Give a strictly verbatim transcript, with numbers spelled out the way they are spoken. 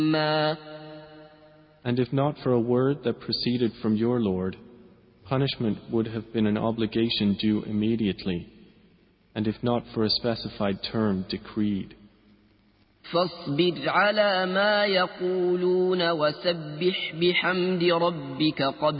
And if not for a word that proceeded from your Lord, punishment would have been an obligation due immediately, and if not for a specified term decreed. فاصبر على ما يقولون وسبح بحمد ربك قبل